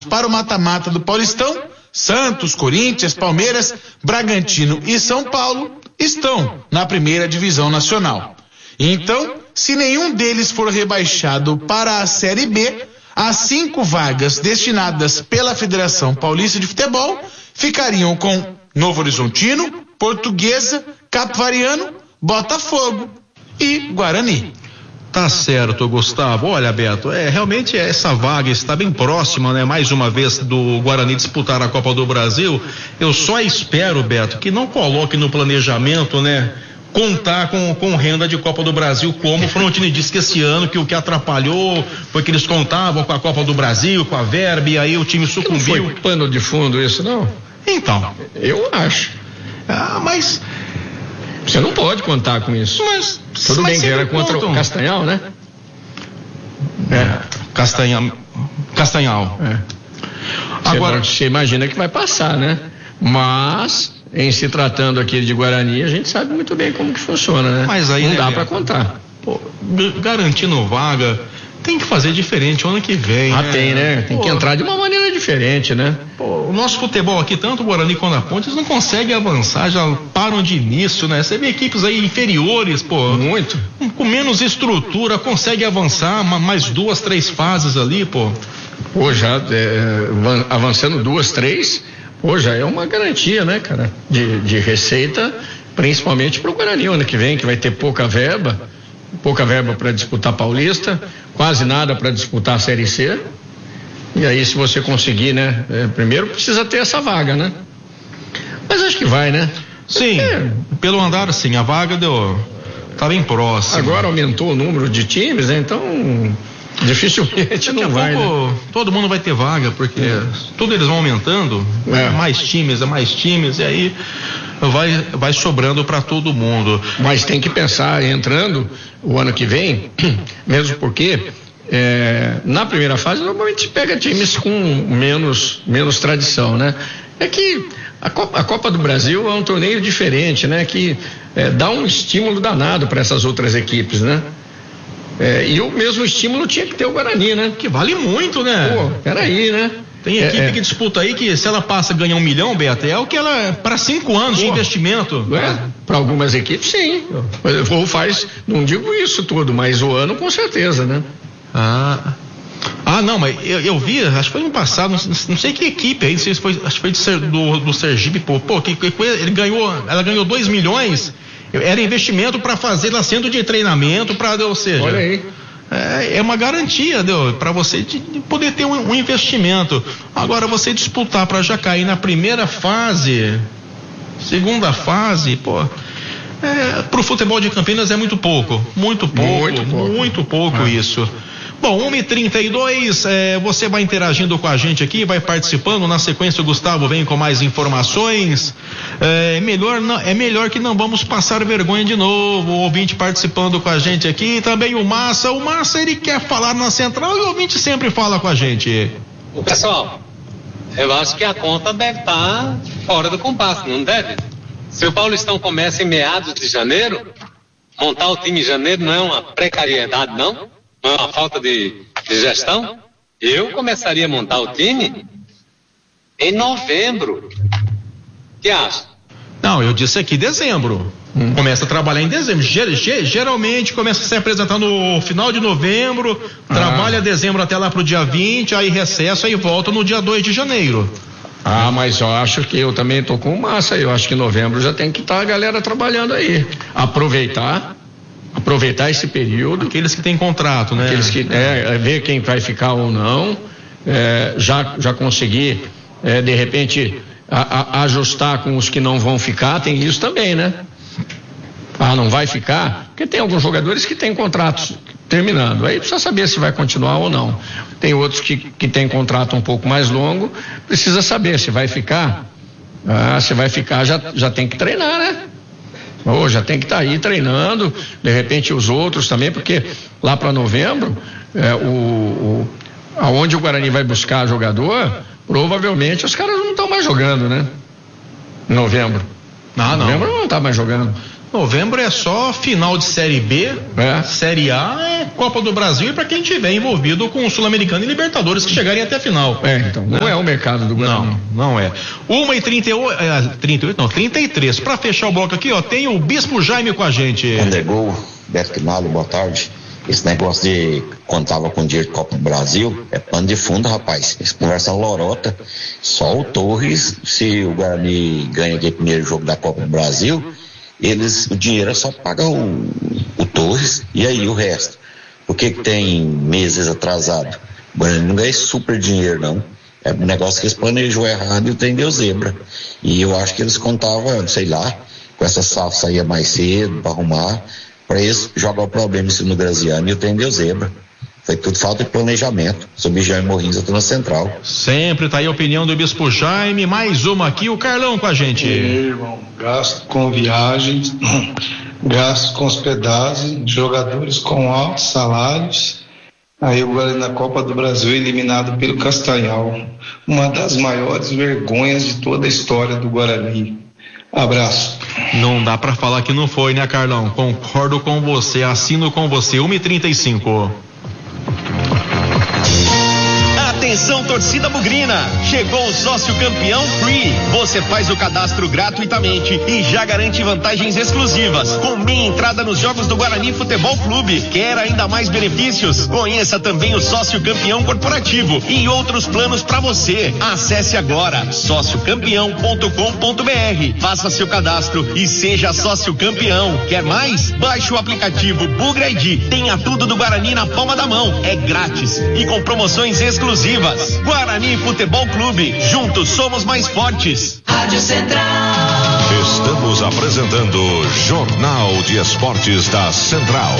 para o mata-mata do Paulistão, Santos, Corinthians, Palmeiras, Bragantino e São Paulo estão na primeira divisão nacional. Então, se nenhum deles for rebaixado para a Série B, as 5 vagas destinadas pela Federação Paulista de Futebol ficariam com Novo Horizontino, Portuguesa, Capivariano, Botafogo e Guarani. Tá certo, Gustavo. Olha, Beto, realmente essa vaga está bem próxima, né? Mais uma vez do Guarani disputar a Copa do Brasil. Eu só espero, Beto, que não coloque no planejamento, né? Contar com renda de Copa do Brasil, como o Frontini disse que esse ano que o que atrapalhou foi que eles contavam com a Copa do Brasil, com a verba, e aí o time sucumbiu. Não foi pano de fundo isso, não? Então. Eu acho. Mas você não pode contar com isso. Mas tudo bem que era contra o Castanhal, né? Castanhal. Agora você imagina que vai passar, né? Mas em se tratando aqui de Guarani, a gente sabe muito bem como que funciona, né? Mas aí não dá para contar. Garantindo vaga, tem que fazer diferente o ano que vem. Tem, né? Tem que entrar de uma maneira diferente, né? O nosso futebol aqui, tanto o Guarani quanto a Ponte, eles não conseguem avançar, já param de início, né? Você vê equipes aí inferiores, muito, com menos estrutura, consegue avançar mais 2, 3 fases ali, já avançando 2, 3, já é uma garantia, né, cara? De receita, principalmente pro Guarani ano que vem, que vai ter pouca verba para disputar Paulista, quase nada para disputar a Série C. E aí, se você conseguir, né? Primeiro precisa ter essa vaga, né? Mas acho que vai, né? Sim, pelo andar, sim, a vaga tá bem próxima. Agora aumentou o número de times, né? Então dificilmente não vai, né? Todo mundo vai ter vaga, porque tudo eles vão aumentando, mais times, e aí vai sobrando para todo mundo. Mas tem que pensar entrando o ano que vem, mesmo porque na primeira fase normalmente se pega times com menos tradição, né? É que a Copa do Brasil é um torneio diferente, né? Que dá um estímulo danado para essas outras equipes, né? E o mesmo estímulo tinha que ter o Guarani, né? Que vale muito, né? Peraí, né? Tem equipe que disputa aí que se ela passa a ganhar 1 milhão, Beto, é o que ela para 5 anos de investimento. Para algumas equipes, sim. Ou faz, não digo isso tudo, mas o ano com certeza, né? Não, mas eu vi, acho que foi no passado, não sei que equipe aí, acho que foi do Sergipe, ela ganhou 2 milhões, era investimento para fazer ela sendo de treinamento, ou seja, olha aí. É uma garantia, para você de poder ter um investimento. Agora você disputar para já cair na primeira fase, segunda fase, pro futebol de Campinas é muito pouco isso. Bom, 1h32, você vai interagindo com a gente aqui, vai participando. Na sequência o Gustavo vem com mais informações. É melhor que não vamos passar vergonha de novo. O ouvinte participando com a gente aqui, também o Massa, ele quer falar na central e o ouvinte sempre fala com a gente. O pessoal, eu acho que a conta deve estar fora do compasso, não deve? Se o Paulistão começa em meados de janeiro, montar o time em janeiro não é uma precariedade, não? Não é uma falta de gestão? Eu começaria a montar o time em novembro. O que acha? Não, eu disse aqui dezembro. Começa a trabalhar em dezembro. Geralmente começa a se apresentar no final de novembro, trabalha dezembro até lá pro dia 20, aí recesso, aí volta no dia 2 de janeiro. Mas eu acho que eu também tô com massa. Eu acho que em novembro já tem que estar a galera trabalhando aí. Aproveitar esse período. Aqueles que têm contrato, né? Aqueles que ver quem vai ficar ou não, já conseguir de repente ajustar com os que não vão ficar. Tem isso também, né? Não vai ficar, porque tem alguns jogadores que têm contratos terminando, aí precisa saber se vai continuar ou não. Tem outros que têm contrato um pouco mais longo, precisa saber se vai ficar. Se vai ficar, já tem que treinar, né? Já tem que estar aí treinando, de repente os outros também, porque lá para novembro, aonde o Guarani vai buscar jogador, provavelmente os caras não estão mais jogando, né? Em novembro. Não. Novembro não tá mais jogando. Novembro é só final de Série B, Série A é Copa do Brasil e para quem tiver envolvido com o Sul-Americano e Libertadores que chegarem até a final. Então, não é o mercado do Guarani. Não é. 33. Para fechar o bloco aqui, ó, tem o Bispo Jaime com a gente. Andegol, Beto Quinalho, boa tarde. Esse negócio de contava com dinheiro de Copa do Brasil é pano de fundo, rapaz. Eles conversam lorota. Só o Torres, se o Guarani ganha aquele primeiro jogo da Copa do Brasil, o dinheiro é só paga o Torres e aí o resto. Por que tem meses atrasado? O Guarani não ganha super dinheiro, não. É um negócio que eles planejou errado e o trem deu zebra. E eu acho que eles contavam, sei lá, com essa safra saía mais cedo para arrumar, para eles jogar o problema em cima do Graziano e o trem deu zebra. Foi tudo falta de planejamento. Sobre Jaime Morrinhos, eu tô na central. Sempre tá aí a opinião do Bispo Jaime. Mais uma aqui, o Carlão com a gente. Irmão, gasto com viagens, gasto com hospedagem, jogadores com altos salários. Aí o Guarani na Copa do Brasil eliminado pelo Castanhal. Uma das maiores vergonhas de toda a história do Guarani. Abraço. Não dá pra falar que não foi, né, Carlão? Concordo com você, assino com você. 1h35. Atenção, torcida bugrina, chegou o sócio campeão Free. Você faz o cadastro gratuitamente e já garante vantagens exclusivas, com meia entrada nos jogos do Guarani Futebol Clube. Quer ainda mais benefícios? Conheça também o sócio campeão corporativo e outros planos para você. Acesse agora sociocampeão.com.br, faça seu cadastro e seja sócio campeão. Quer mais? Baixe o aplicativo Bugra ID. Tenha tudo do Guarani na palma da mão. É grátis e com promoções exclusivas. Guarani Futebol Clube, juntos somos mais fortes. Rádio Central. Estamos apresentando Jornal de Esportes da Central.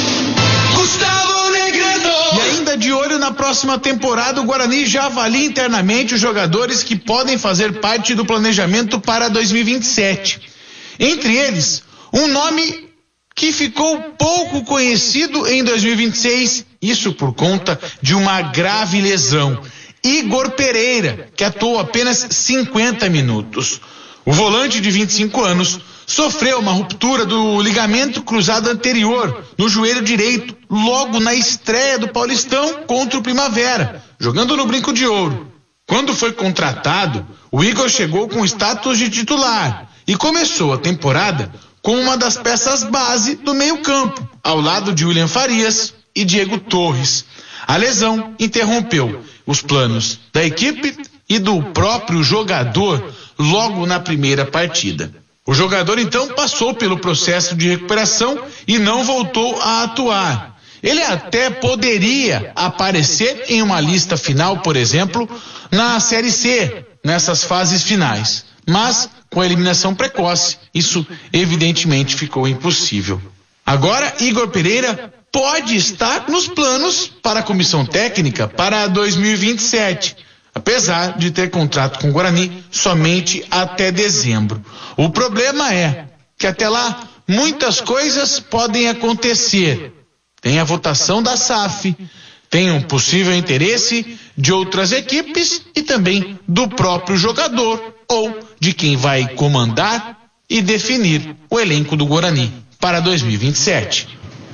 Gustavo Negredo. E ainda de olho na próxima temporada, o Guarani já avalia internamente os jogadores que podem fazer parte do planejamento para 2027. Entre eles, um nome que ficou pouco conhecido em 2026, isso por conta de uma grave lesão. Igor Pereira, que atuou apenas 50 minutos. O volante de 25 anos sofreu uma ruptura do ligamento cruzado anterior no joelho direito, logo na estreia do Paulistão contra o Primavera, jogando no Brinco de Ouro. Quando foi contratado, o Igor chegou com status de titular e começou a temporada com uma das peças base do meio-campo, ao lado de William Farias e Diego Torres. A lesão interrompeu os planos da equipe e do próprio jogador logo na primeira partida. O jogador então passou pelo processo de recuperação e não voltou a atuar. Ele até poderia aparecer em uma lista final, por exemplo, na Série C, nessas fases finais. Mas, com a eliminação precoce, isso evidentemente ficou impossível. Agora, Igor Pereira pode estar nos planos para a comissão técnica para 2027, apesar de ter contrato com o Guarani somente até dezembro. O problema é que até lá muitas coisas podem acontecer. Tem a votação da SAF, tem um possível interesse de outras equipes e também do próprio jogador ou de quem vai comandar e definir o elenco do Guarani para 2027.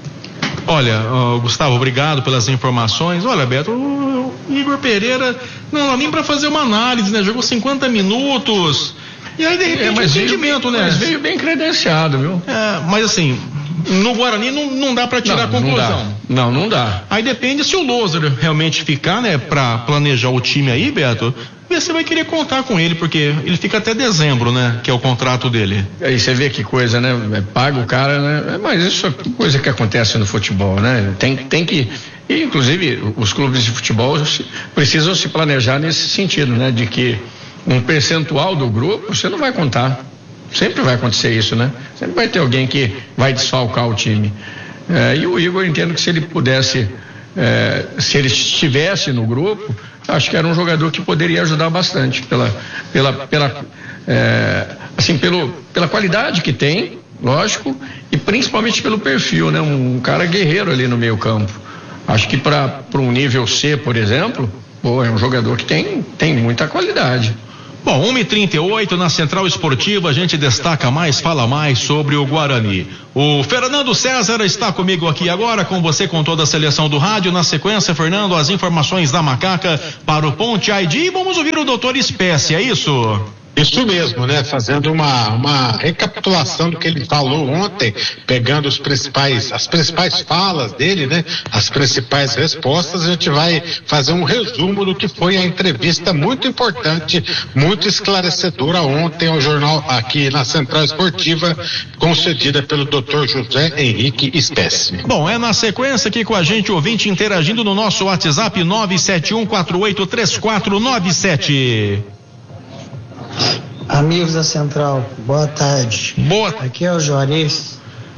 Olha, Gustavo, obrigado pelas informações. Olha, Beto, o Igor Pereira não dá nem para fazer uma análise, né? Jogou 50 minutos e aí de repente entendimento, né? Mas veio bem credenciado, viu? Mas assim, no Guarani não dá para tirar a conclusão. Não dá. Aí depende se o Lozero realmente ficar, né, para planejar o time aí, Beto. Você vai querer contar com ele, porque ele fica até dezembro, né? Que é o contrato dele. Aí você vê que coisa, né? Paga o cara, né? Mas isso é coisa que acontece no futebol, né? Tem que... E, inclusive, os clubes de futebol precisam se planejar nesse sentido, né? De que um percentual do grupo você não vai contar. Sempre vai acontecer isso, né? Sempre vai ter alguém que vai desfalcar o time. E o Igor, entendo que se ele pudesse... se ele estivesse no grupo, acho que era um jogador que poderia ajudar bastante pela qualidade que tem, lógico, e principalmente pelo perfil, né? Um cara guerreiro ali no meio campo. Acho que para um nível C, por exemplo, é um jogador que tem muita qualidade. Bom, 1h38 na Central Esportiva, a gente destaca mais, fala mais sobre o Guarani. O Fernando César está comigo aqui agora, com você, com toda a seleção do rádio. Na sequência, Fernando, as informações da Macaca para o Ponte ID. Vamos ouvir o doutor Espécie, é isso? Isso mesmo, né? Fazendo uma recapitulação do que ele falou ontem, pegando as principais falas dele, né? As principais respostas, a gente vai fazer um resumo do que foi a entrevista muito importante, muito esclarecedora ontem ao jornal aqui na Central Esportiva, concedida pelo Dr. José Henrique Espécie. Bom, é na sequência aqui com a gente, ouvinte interagindo no nosso WhatsApp 971483497. Amigos da Central, boa tarde. Boa. Aqui é o Juarez.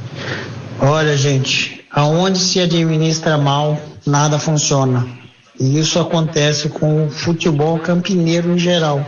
Olha, gente, aonde se administra mal, nada funciona. E isso acontece com o futebol campineiro em geral.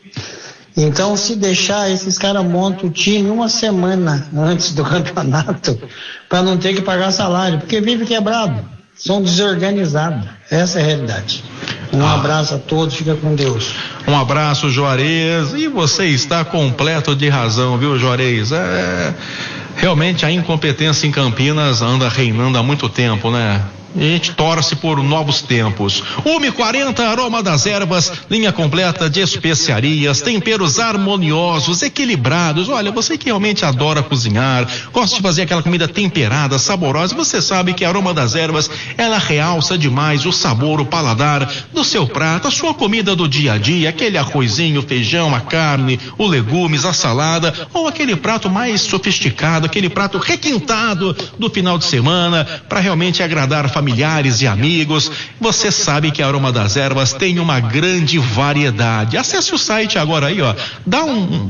Então, se deixar, esses caras montam o time uma semana antes do campeonato para não ter que pagar salário, porque vive quebrado. São desorganizados. Essa é a realidade. Um abraço a todos, fica com Deus. Um abraço, Juarez. E você está completo de razão, viu, Juarez? Realmente a incompetência em Campinas anda reinando há muito tempo, né? E a gente torce por novos tempos. 1h40, Aroma das Ervas, linha completa de especiarias, temperos harmoniosos, equilibrados. Olha, você que realmente adora cozinhar, gosta de fazer aquela comida temperada, saborosa, você sabe que a Aroma das Ervas, ela realça demais o sabor, o paladar do seu prato, a sua comida do dia a dia, aquele arrozinho, feijão, a carne, os legumes, a salada, ou aquele prato mais sofisticado, aquele prato requintado do final de semana, para realmente agradar a família, familiares e amigos. Você sabe que a Aroma das Ervas tem uma grande variedade. Acesse o site agora aí, ó. Dá um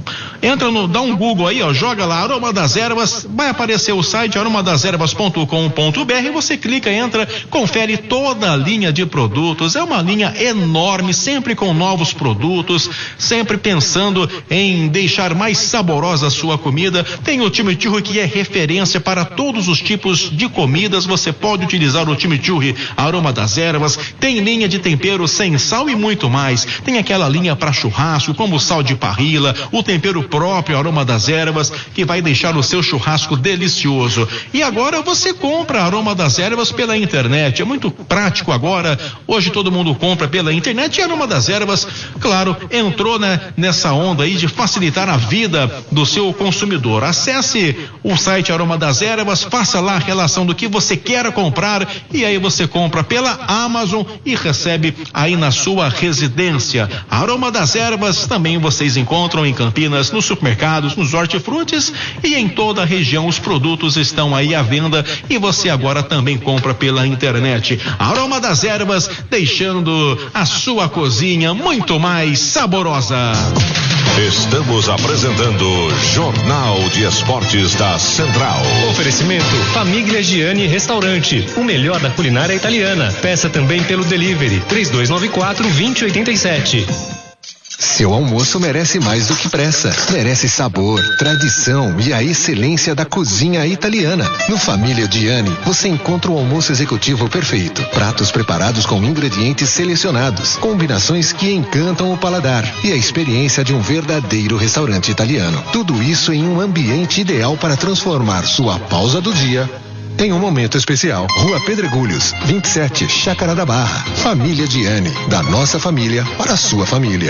Google aí, ó. Joga lá Aroma das Ervas, vai aparecer o site aromadeservas.com.br. Você clica, entra, confere toda a linha de produtos. É uma linha enorme, sempre com novos produtos, sempre pensando em deixar mais saborosa a sua comida. Tem o chimichurri, que é referência para todos os tipos de comidas. Você pode utilizar o chimichurri Aroma das Ervas. Tem linha de tempero sem sal e muito mais. Tem aquela linha para churrasco, como o sal de parrilla, o tempero próprio Aroma das Ervas, que vai deixar o seu churrasco delicioso. E agora você compra Aroma das Ervas pela internet. É muito prático agora. Hoje todo mundo compra pela internet, e a Aroma das Ervas, claro, entrou, né, nessa onda aí de facilitar a vida do seu consumidor. Acesse o site Aroma das Ervas, faça lá a relação do que você quer comprar, e aí você compra pela Amazon e recebe aí na sua residência. A Aroma das Ervas também vocês encontram em Campinas, nos supermercados, nos hortifrutis e em toda a região. Os produtos estão aí à venda e você agora também compra pela internet. A Aroma das Ervas, deixando a sua cozinha muito mais saborosa. Estamos apresentando Jornal de Esportes da Central. Oferecimento Família Gianni Restaurante, o melhor da culinária italiana. Peça também pelo delivery 3294-2087. Seu almoço merece mais do que pressa. Merece sabor, tradição e a excelência da cozinha italiana. No Família Gianni, você encontra o almoço executivo perfeito. Pratos preparados com ingredientes selecionados, combinações que encantam o paladar e a experiência de um verdadeiro restaurante italiano. Tudo isso em um ambiente ideal para transformar sua pausa do dia em um momento especial. Rua Pedregulhos, 27, Chácara da Barra. Família Gianni, da nossa família para a sua família.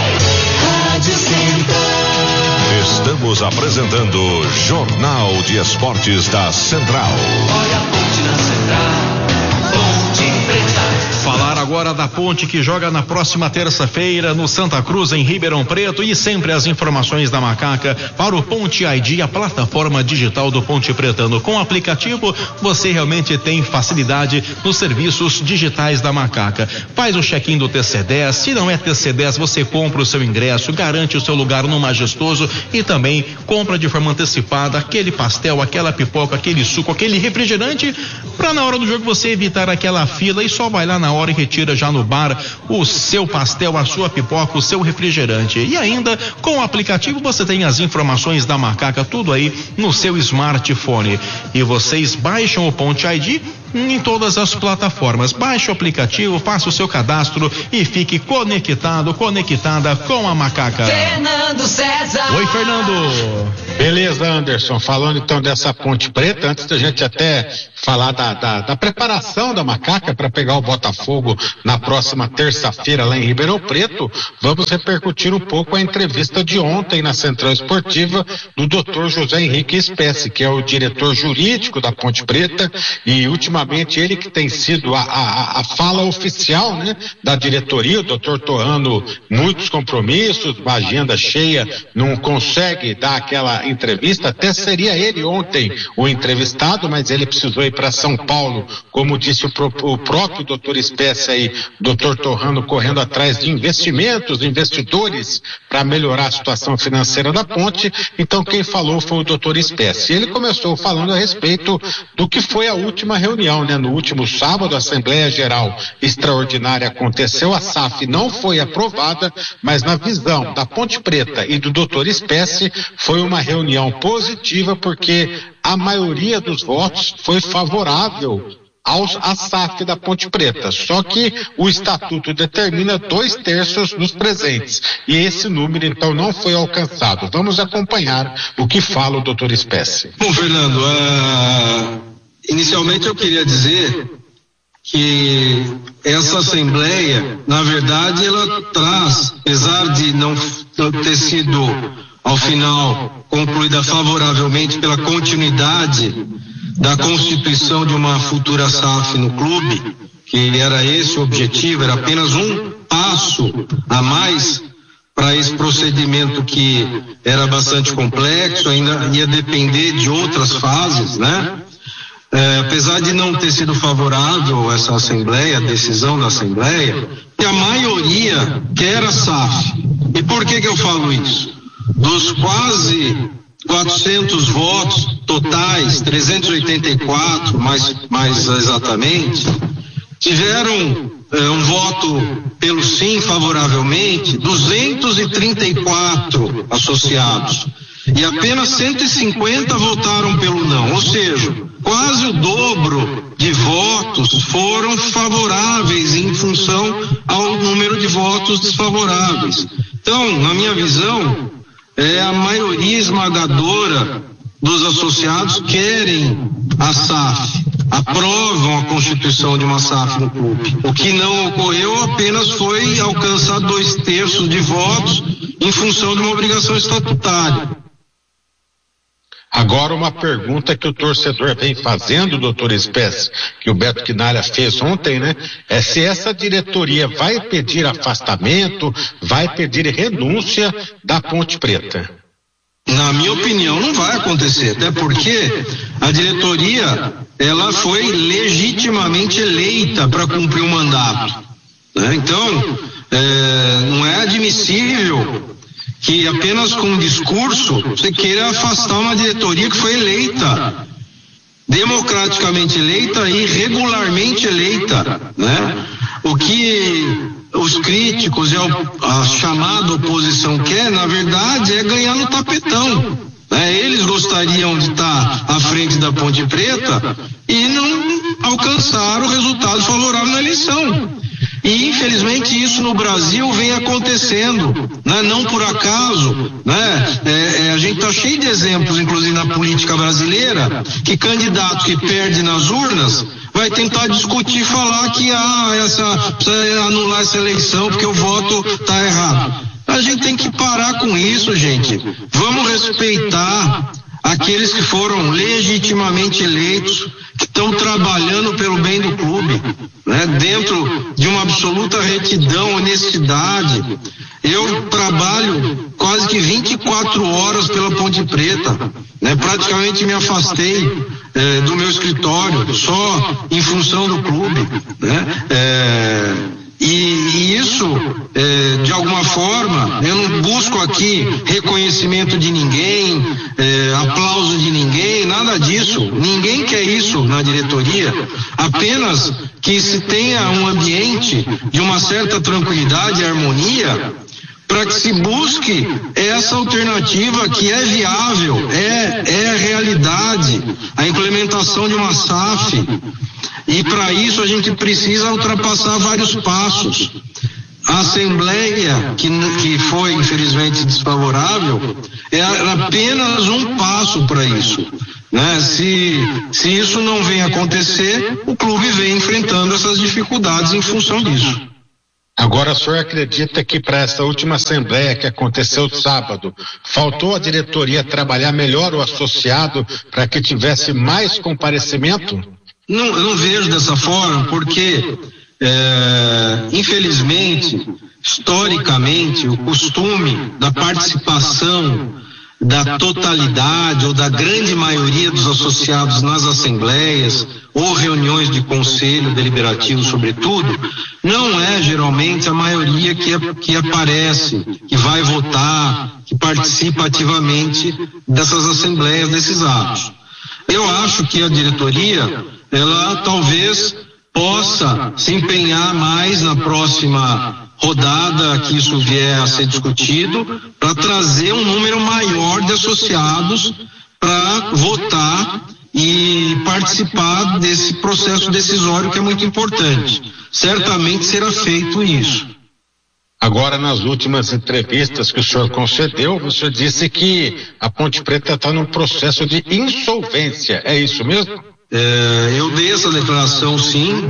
Estamos apresentando Jornal de Esportes da Central. Olha a ponte na Central, ponte preta. Falar agora da ponte que joga na próxima terça-feira no Santa Cruz, em Ribeirão Preto, e sempre as informações da Macaca para o Ponte ID, a plataforma digital do Ponte Pretano. Com o aplicativo, você realmente tem facilidade nos serviços digitais da Macaca. Faz o check-in do TC10, se não é TC10, você compra o seu ingresso, garante o seu lugar no Majestoso e também compra de forma antecipada aquele pastel, aquela pipoca, aquele suco, aquele refrigerante, para na hora do jogo você evitar aquela fila e só vai lá na hora e retira já no bar o seu pastel, a sua pipoca, o seu refrigerante. E ainda com o aplicativo você tem as informações da Macaca tudo aí no seu smartphone. E vocês baixam o Ponte ID em todas as plataformas. Baixe o aplicativo, faça o seu cadastro e fique conectado, conectada com a Macaca. Fernando César. Oi, Fernando. Beleza, Anderson. Falando então dessa Ponte Preta, antes da gente até falar da preparação da Macaca para pegar o Botafogo na próxima terça-feira lá em Ribeirão Preto, vamos repercutir um pouco a entrevista de ontem na Central Esportiva do Dr. José Henrique Espécie, que é o diretor jurídico da Ponte Preta e ultimamente ele que tem sido a fala oficial, né, da diretoria. O Dr. Torrano, muitos compromissos, uma agenda cheia, não consegue dar aquela entrevista. Até seria ele ontem o entrevistado, mas ele precisou ir para São Paulo, como disse o próprio doutor Espécie aí, doutor Torrano correndo atrás de investimentos, investidores para melhorar a situação financeira da ponte. Então quem falou foi o doutor Espécie. Ele começou falando a respeito do que foi a última reunião, né? No último sábado, a Assembleia Geral Extraordinária aconteceu, a SAF não foi aprovada, mas na visão da Ponte Preta e do doutor Espécie foi uma reunião positiva, porque a maioria dos votos foi favorável à SAF da Ponte Preta, só que o estatuto determina 2/3 dos presentes, e esse número então não foi alcançado. Vamos acompanhar o que fala o doutor Espécie. Bom, Fernando, inicialmente eu queria dizer que essa Assembleia, na verdade, ela traz, apesar de não ter sido ao final concluída favoravelmente pela continuidade da constituição de uma futura SAF no clube, que era esse o objetivo, era apenas um passo a mais para esse procedimento que era bastante complexo, ainda ia depender de outras fases, né? Apesar de não ter sido favorável essa Assembleia, a decisão da Assembleia, que a maioria quer a SAF. E por que eu falo isso? Dos quase 400 votos totais, 384 mais exatamente, tiveram um voto pelo sim favoravelmente, 234 associados, e apenas 150 votaram pelo não, ou seja, quase o dobro de votos foram favoráveis em função ao número de votos desfavoráveis. Então, na minha visão, a maioria esmagadora dos associados querem a SAF, aprovam a constituição de uma SAF no clube. O que não ocorreu apenas foi alcançar 2/3 de votos em função de uma obrigação estatutária. Agora uma pergunta que o torcedor vem fazendo, doutor Espécie, que o Beto Quinalha fez ontem, né? É se essa diretoria vai pedir afastamento, vai pedir renúncia da Ponte Preta. Na minha opinião, não vai acontecer, até porque a diretoria, ela foi legitimamente eleita para cumprir o mandato, né? Então, não é admissível que apenas com um discurso você queira afastar uma diretoria que foi eleita, democraticamente eleita e regularmente eleita, né? O que os críticos e a chamada oposição quer, na verdade, é ganhar no tapetão, né? Eles gostariam de estar à frente da Ponte Preta e não alcançar o resultado favorável na eleição. E infelizmente isso no Brasil vem acontecendo, né? Não por acaso, né? A gente está cheio de exemplos, inclusive na política brasileira, que candidato que perde nas urnas vai tentar discutir, falar que precisa anular essa eleição porque o voto está errado. A gente tem que parar com isso, gente. Vamos respeitar aqueles que foram legitimamente eleitos, que estão trabalhando pelo bem do clube, né? Dentro de uma absoluta retidão, honestidade. Eu trabalho quase que 24 horas pela Ponte Preta, né? Praticamente me afastei do meu escritório só em função do clube, né? E isso, de alguma forma, eu não busco aqui reconhecimento de ninguém, aplauso de ninguém, nada disso. Ninguém quer isso na diretoria, apenas que se tenha um ambiente de uma certa tranquilidade e harmonia para que se busque essa alternativa que é viável, é realidade, a implementação de uma SAF. E para isso a gente precisa ultrapassar vários passos. A Assembleia, que foi infelizmente desfavorável, era apenas um passo para isso, né? Se isso não vem acontecer, o clube vem enfrentando essas dificuldades em função disso. Agora, o senhor acredita que para essa última assembleia que aconteceu sábado, faltou a diretoria trabalhar melhor o associado para que tivesse mais comparecimento? Não, eu não vejo dessa forma, porque infelizmente, historicamente, o costume da participação da totalidade ou da grande maioria dos associados nas assembleias ou reuniões de conselho deliberativo, sobretudo, não é geralmente a maioria que aparece, que vai votar, que participa ativamente dessas assembleias, desses atos. Eu acho que a diretoria, ela talvez possa se empenhar mais na próxima rodada que isso vier a ser discutido, para trazer um número maior de associados para votar e participar desse processo decisório que é muito importante. Certamente será feito isso. Agora, nas últimas entrevistas que o senhor concedeu, o senhor disse que a Ponte Preta está num processo de insolvência. É isso mesmo? Eu dei essa declaração, sim,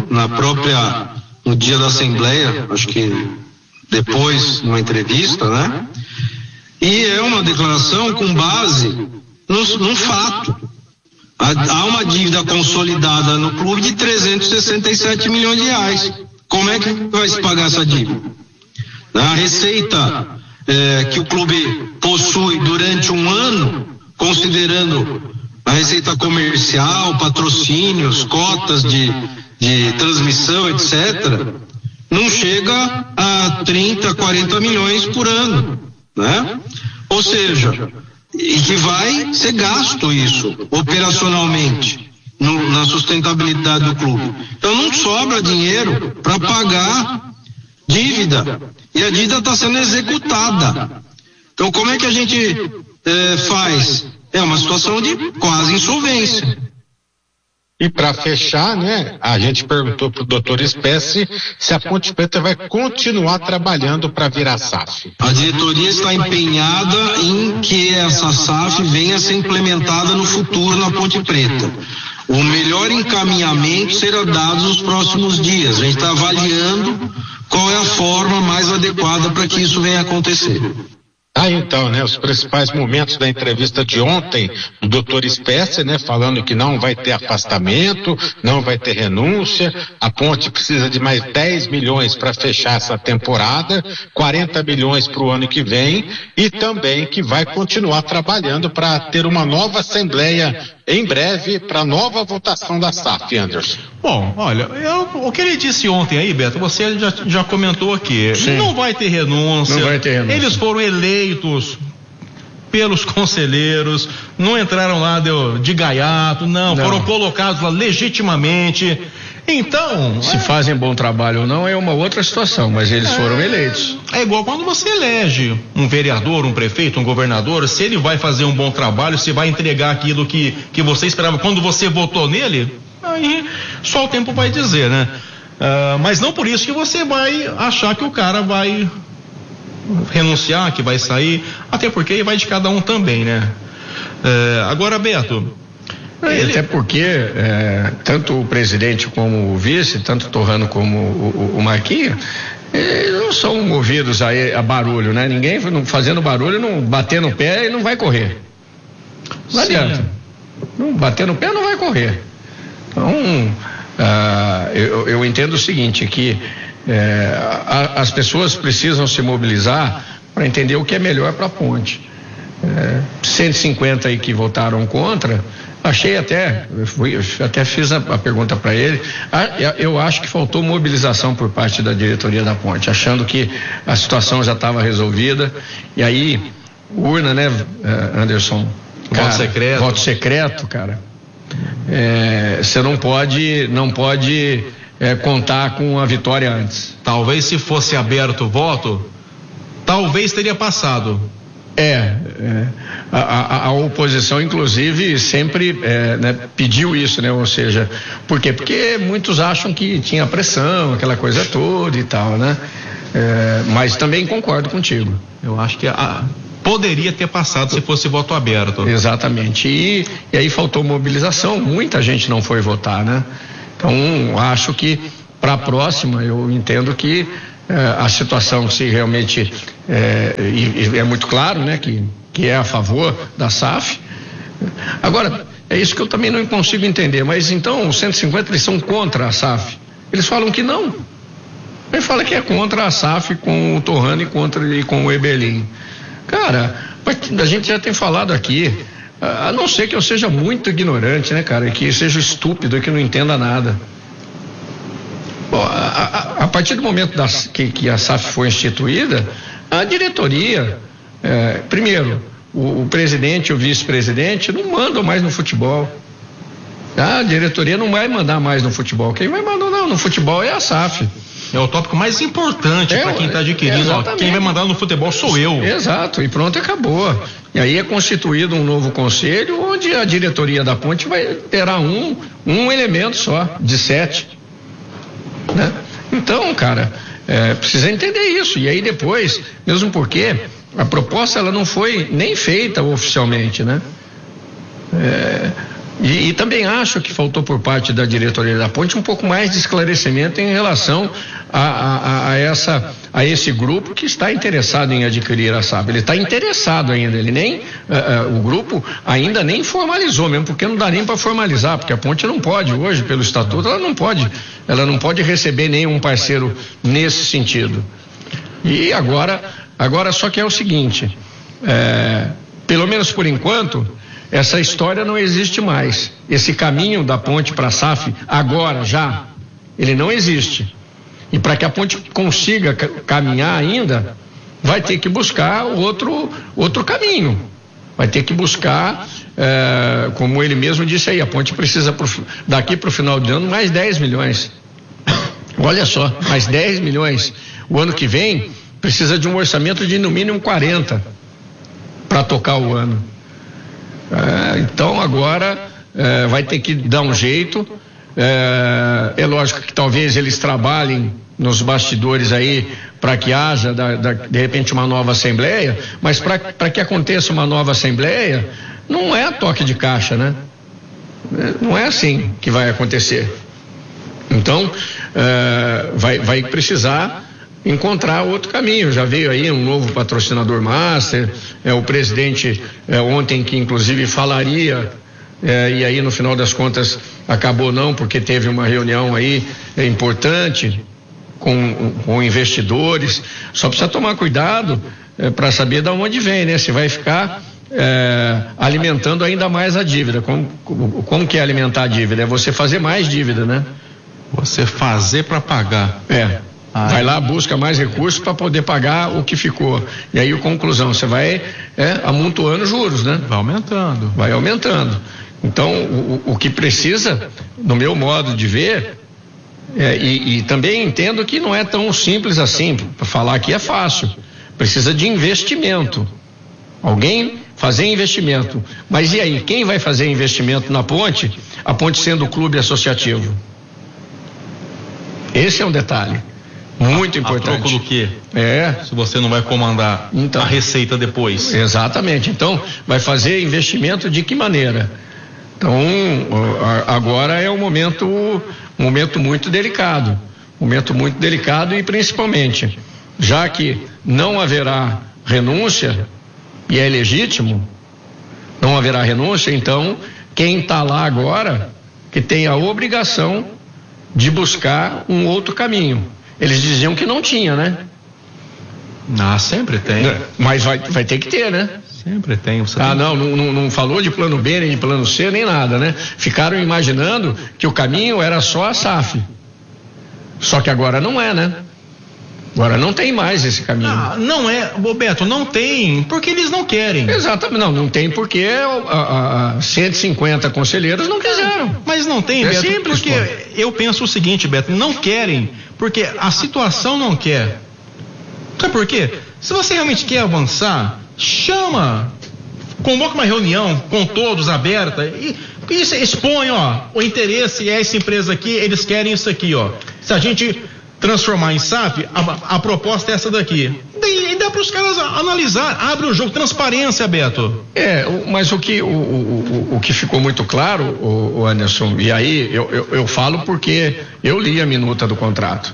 no dia da Assembleia, acho que depois, numa entrevista, né? E é uma declaração com base num fato. Há uma dívida consolidada no clube de 367 milhões de reais. Como é que vai se pagar essa dívida? A receita que o clube possui durante um ano, considerando a receita comercial, patrocínios, cotas de transmissão, etc., não chega a 30, 40 milhões por ano, né? Ou seja, e que vai ser gasto isso operacionalmente na sustentabilidade do clube. Então não sobra dinheiro para pagar dívida, e a dívida está sendo executada. Então como é que a gente faz? É uma situação de quase insolvência. E para fechar, né, a gente perguntou para o doutor Espécie se a Ponte Preta vai continuar trabalhando para virar SAF. A diretoria está empenhada em que essa SAF venha a ser implementada no futuro na Ponte Preta. O melhor encaminhamento será dado nos próximos dias. A gente está avaliando qual é a forma mais adequada para que isso venha a acontecer. Então, né, os principais momentos da entrevista de ontem do doutor Espécie, né, falando que não vai ter afastamento, não vai ter renúncia, a Ponte precisa de mais 10 milhões para fechar essa temporada, 40 milhões para o ano que vem, e também que vai continuar trabalhando para ter uma nova assembleia em breve para nova votação da SAF, Anderson. Bom, olha, o que ele disse ontem aí, Beto, você já comentou aqui. Sim. Não vai ter renúncia. Não vai ter renúncia. Eles foram eleitos pelos conselheiros, não entraram lá de gaiato, não, foram colocados lá legitimamente. Então, se fazem bom trabalho ou não é uma outra situação, mas eles foram eleitos. É igual quando você elege um vereador, um prefeito, um governador, se ele vai fazer um bom trabalho, se vai entregar aquilo que você esperava quando você votou nele, aí só o tempo vai dizer, né? Mas não por isso que você vai achar que o cara vai renunciar, que vai sair, até porque vai de cada um também, né? Agora, Beto, até porque tanto o presidente como o vice, tanto o Torrano como o Marquinhos, eles não são movidos a barulho, né? Ninguém fazendo barulho, não bater no pé e não vai correr. Não adianta. Não bater no pé não vai correr. Então, eu entendo o seguinte, que as pessoas precisam se mobilizar para entender o que é melhor para a Ponte. 150 aí que votaram contra, achei até fiz a pergunta para ele, eu acho que faltou mobilização por parte da diretoria da Ponte, achando que a situação já estava resolvida, e aí urna, né, Anderson, voto secreto, cara, você não pode contar com a vitória antes. Talvez se fosse aberto o voto, talvez teria passado. A oposição, inclusive, sempre né, pediu isso, né? Ou seja, por quê? Porque muitos acham que tinha pressão, aquela coisa toda e tal, né? Mas também concordo contigo. Eu acho que poderia ter passado se fosse voto aberto. Exatamente. E aí faltou mobilização, muita gente não foi votar, né? Então, acho que para a próxima, eu entendo que a situação, se realmente é muito claro, né, que é a favor da SAF. Agora, é isso que eu também não consigo entender, mas então os 150 eles são contra a SAF. Eles falam que não. Ele fala que é contra a SAF com o Torrano e com o Eberlin. Cara, a gente já tem falado aqui, a não ser que eu seja muito ignorante, né, cara, que seja estúpido e que não entenda nada. Bom, a partir do momento que a SAF foi instituída, a diretoria, primeiro, o presidente e o vice-presidente não mandam mais no futebol. A diretoria não vai mandar mais no futebol. Quem vai mandar no futebol é a SAF. É o tópico mais importante para quem está adquirindo. Quem vai mandar no futebol sou eu. Exato, e pronto, acabou. E aí é constituído um novo conselho onde a diretoria da Ponte terá um elemento só, de 7. Né? Então, cara, precisa entender isso. E aí depois, mesmo porque a proposta ela não foi nem feita oficialmente, né? E também acho que faltou por parte da diretoria da Ponte um pouco mais de esclarecimento em relação a esse grupo que está interessado em adquirir a SAF. Ele está interessado ainda, ele nem o grupo ainda nem formalizou, mesmo porque não dá nem para formalizar, porque a Ponte não pode hoje, pelo estatuto, ela não pode receber nenhum parceiro nesse sentido. E agora só que é o seguinte, pelo menos por enquanto, essa história não existe mais. Esse caminho da Ponte para a SAF, agora, já, ele não existe. E para que a Ponte consiga caminhar ainda, vai ter que buscar outro caminho. Vai ter que buscar, como ele mesmo disse aí, a Ponte precisa daqui para o final de ano mais 10 milhões. Olha só, mais 10 milhões. O ano que vem precisa de um orçamento de no mínimo 40 para tocar o ano. Então agora vai ter que dar um jeito. É lógico que talvez eles trabalhem nos bastidores aí para que haja de repente uma nova assembleia, mas para que aconteça uma nova assembleia não é toque de caixa, né? Não é assim que vai acontecer. Então vai precisar encontrar outro caminho. Já veio aí um novo patrocinador master, o presidente ontem que inclusive falaria, e aí no final das contas acabou não, porque teve uma reunião aí importante com investidores. Só precisa tomar cuidado para saber de onde vem, né? Se vai ficar alimentando ainda mais a dívida. Como que é alimentar a dívida? É você fazer mais dívida, né? Você fazer para pagar. Vai lá, busca mais recursos para poder pagar o que ficou. E aí, conclusão, você vai amontoando juros, né? Vai aumentando. Então, o que precisa, no meu modo de ver, e também entendo que não é tão simples assim, para falar aqui é fácil. Precisa de investimento. Alguém fazer investimento. Mas e aí, quem vai fazer investimento na Ponte? A Ponte sendo o clube associativo. Esse é um detalhe. Muito importante. A troco do quê? Se você não vai comandar a receita depois. Exatamente. Então, vai fazer investimento de que maneira? Então, agora é um momento muito delicado. Momento muito delicado e principalmente, já que não haverá renúncia, e é legítimo, não haverá renúncia, então, quem está lá agora, que tem a obrigação de buscar um outro caminho. Eles diziam que não tinha, né? Sempre tem. Mas vai ter que ter, né? Sempre tem. Não falou de plano B, nem de plano C, nem nada, né? Ficaram imaginando que o caminho era só a SAF. Só que agora não é, né? Agora não tem mais esse caminho. Não é, Roberto, não tem, porque eles não querem. Exatamente, não tem porque 150 conselheiros não quiseram. Mas não tem, Beto, simples, porque eu penso o seguinte, Beto, não querem, porque a situação não quer. Sabe por quê? se você realmente quer avançar, chama, convoca uma reunião com todos, aberta, e expõe, o interesse é essa empresa aqui, eles querem isso aqui, se a gente transformar em SAF, a proposta é essa daqui. E dá para os caras analisar, abre o jogo, transparência, Beto. Mas o que ficou muito claro, o Anderson, e aí eu falo porque eu li a minuta do contrato.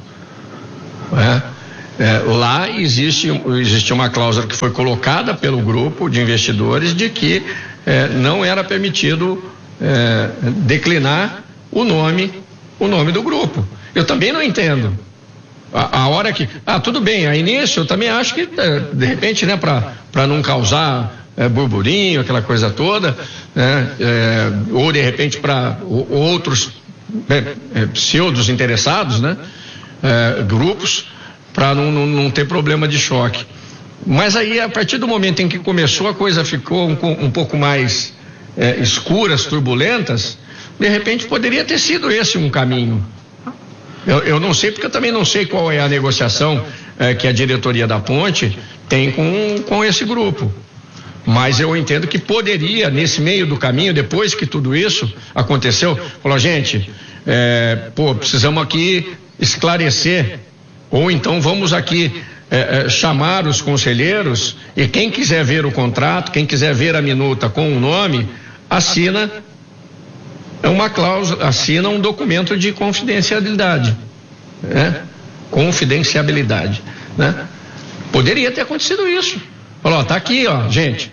Lá existe uma cláusula que foi colocada pelo grupo de investidores de que não era permitido declinar o nome do grupo. Eu também não entendo. A hora que... tudo bem, a início eu também acho que, de repente, né, para não causar burburinho, aquela coisa toda, ou de repente para outros pseudos interessados, né, grupos, para não ter problema de choque. Mas aí, a partir do momento em que começou, a coisa ficou um pouco mais escuras, turbulentas, de repente poderia ter sido esse um caminho. Eu não sei, porque eu também não sei qual é a negociação que a diretoria da Ponte tem com esse grupo. Mas eu entendo que poderia, nesse meio do caminho, depois que tudo isso aconteceu, falar, gente, precisamos aqui esclarecer, ou então vamos aqui chamar os conselheiros, e quem quiser ver o contrato, quem quiser ver a minuta com o nome, assina uma cláusula, assina um documento de confidencialidade, confidenciabilidade, né? Poderia ter acontecido isso. Falou, tá aqui, gente.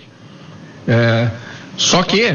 Só que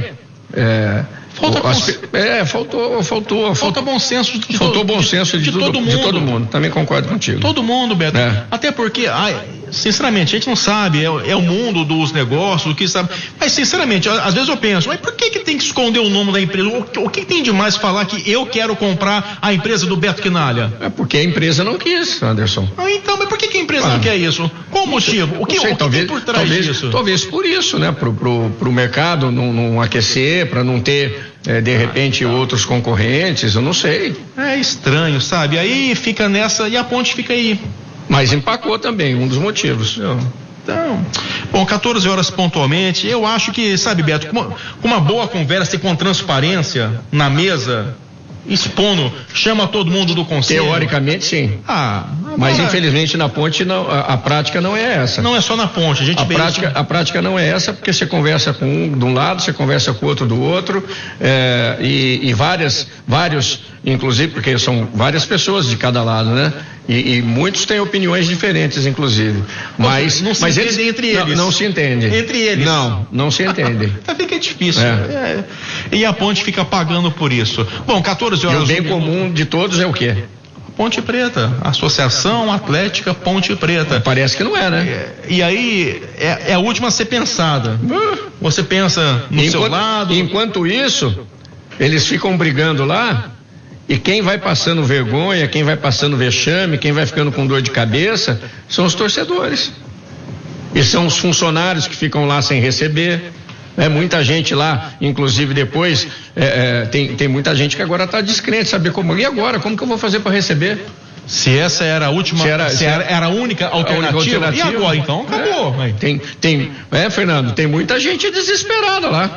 falta bom senso de todo mundo. Também concordo contigo. Todo mundo, Beto. Até porque, sinceramente, a gente não sabe, é o mundo dos negócios, o que sabe. Mas, sinceramente, às vezes eu penso, mas por que tem que esconder o nome da empresa? O que tem de mais falar que eu quero comprar a empresa do Beto Quinalha? Porque a empresa não quis, Anderson. Então, mas por que a empresa não quer isso? Qual o motivo? O que tem por trás disso? Talvez por isso, né? Pro mercado não aquecer, para não ter de repente outros concorrentes, eu não sei. É estranho, sabe? Aí fica nessa e a Ponte fica aí. Mas empacou também, um dos motivos. Então, bom, 14 horas pontualmente, eu acho que, sabe, Beto, com uma boa conversa e com transparência na mesa, expondo, chama todo mundo do conselho. Teoricamente, sim. Mas infelizmente na Ponte a prática não é essa. Não é só na Ponte, a prática não é essa, porque você conversa com um de um lado, você conversa com o outro do outro, e vários, inclusive, porque são várias pessoas de cada lado, né? E muitos têm opiniões diferentes, inclusive. Mas não se entendem entre eles. Não se entendem. Entre eles. Não se entendem. Fica difícil. E a Ponte fica pagando por isso. Bom, 14 horas. E o bem comum de todos é o quê? Ponte Preta, Associação Atlética Ponte Preta. Parece que não é, né? E aí é a última a ser pensada. Você pensa no seu lado. Enquanto isso, eles ficam brigando lá, e quem vai passando vergonha, quem vai passando vexame, quem vai ficando com dor de cabeça, são os torcedores. E são os funcionários que ficam lá sem receber. Muita gente lá, inclusive depois, tem muita gente que agora está descrente, saber como. E agora? Como que eu vou fazer para receber? Se essa era a última, era a única alternativa, e agora então? Acabou. Fernando, tem muita gente desesperada lá.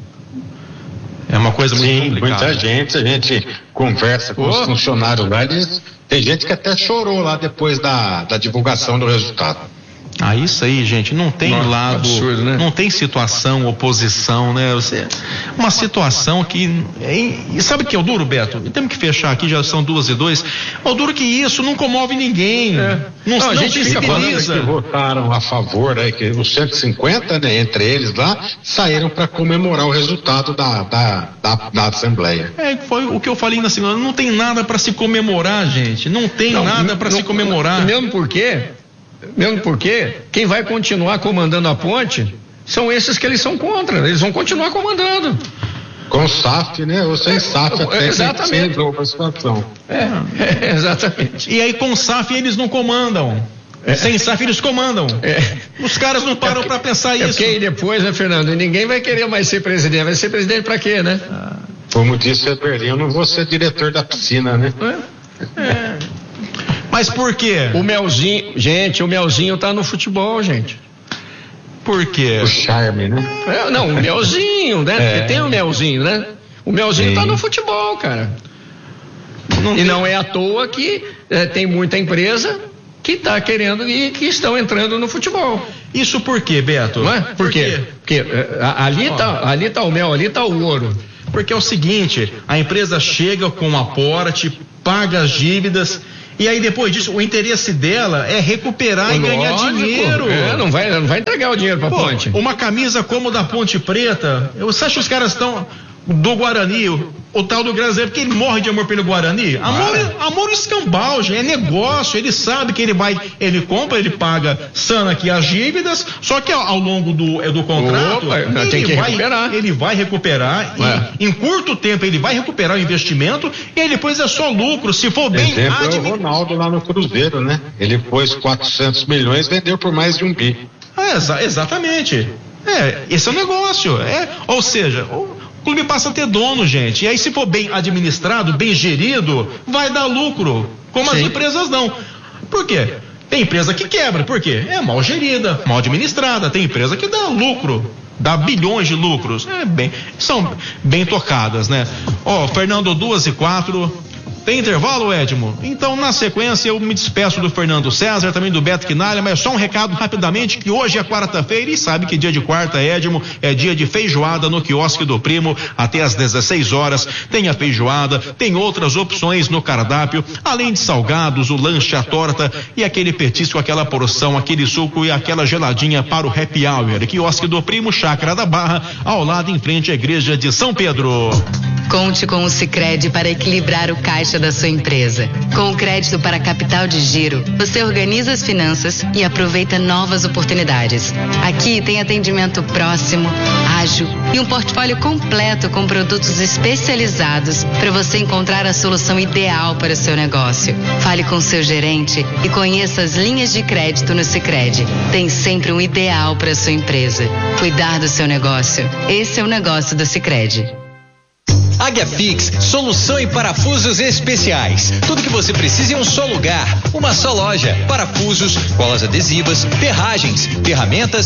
É uma coisa muito complicada. Muita gente, a gente conversa com os funcionários lá, tem gente que até chorou lá depois da divulgação do resultado. Isso aí, gente, não tem lado, absurdo, né? Não tem situação, oposição, né? Uma situação que, sabe o que é o duro, Beto? Temos que fechar aqui, já são 2:02. O duro que isso não comove ninguém. Não a gente sensibiliza. Que votaram a favor, que os 150, né, entre eles lá, saíram para comemorar o resultado da Assembleia. Foi o que eu falei na semana, não tem nada para se comemorar, gente. Não tem nada para se comemorar. Mesmo porque quem vai continuar comandando a Ponte são esses que eles são contra, eles vão continuar comandando. Com SAF, né? Ou sem SAF, até exatamente. Sem situação. Exatamente. E aí com SAF eles não comandam. Sem SAF eles comandam. Os caras não param para pensar isso. Porque aí depois, né, Fernando? Ninguém vai querer mais ser presidente. Vai ser presidente para quê, né? Como disse a Berlim, eu não vou ser diretor da piscina, né? Mas por quê? O Melzinho tá no futebol, gente. Por quê? O charme, né? Não, o Melzinho, né? Porque tem o Melzinho, né? O Melzinho tá no futebol, cara. Não é à toa que tem muita empresa que está querendo e que estão entrando no futebol. Isso por quê, Beto? Não é? Por quê? Porque ali tá o mel, ali tá o ouro. Porque é o seguinte, a empresa chega com um aporte, paga as dívidas, e aí depois disso o interesse dela é recuperar e ganhar dinheiro. Não vai entregar o dinheiro pra Ponte. Uma camisa como da Ponte Preta, você acha que os caras estão do Guarani, o tal do Graziano, porque ele morre de amor pelo Guarani? Amor escambau, gente, é negócio, ele sabe que ele compra, ele paga sana aqui as dívidas, só que ao longo do contrato, ele vai recuperar, e em curto tempo ele vai recuperar o investimento, e aí depois é só lucro, se for bem... Exemplo é o Ronaldo lá no Cruzeiro, né? Ele pôs 400 milhões e vendeu por mais de 1 bi. Exatamente. Esse é o negócio, ou seja... O clube passa a ter dono, gente. E aí, se for bem administrado, bem gerido, vai dar lucro. Como as empresas não. Por quê? Tem empresa que quebra. Por quê? É mal gerida, mal administrada. Tem empresa que dá lucro. Dá bilhões de lucros. São bem tocadas, né? Fernando, 2:04. Tem intervalo, Edmo? Então, na sequência, eu me despeço do Fernando César, também do Beto Quinalha, mas só um recado rapidamente, que hoje é quarta-feira e sabe que dia de quarta, Edmo, é dia de feijoada no quiosque do Primo, até às 16 horas. Tem a feijoada, tem outras opções no cardápio, além de salgados, o lanche, a torta e aquele petisco, aquela porção, aquele suco e aquela geladinha para o happy hour. Quiosque do Primo, Chácara da Barra, ao lado em frente à igreja de São Pedro. Conte com o Sicredi para equilibrar o caixa da sua empresa. Com o crédito para capital de giro, você organiza as finanças e aproveita novas oportunidades. Aqui tem atendimento próximo, ágil e um portfólio completo com produtos especializados para você encontrar a solução ideal para o seu negócio. Fale com seu gerente e conheça as linhas de crédito no Sicredi. Tem sempre um ideal para a sua empresa. Cuidar do seu negócio. Esse é o negócio do Sicredi. Águia Fix, solução em parafusos especiais. Tudo que você precisa em um só lugar, uma só loja. Parafusos, colas adesivas, ferragens, ferramentas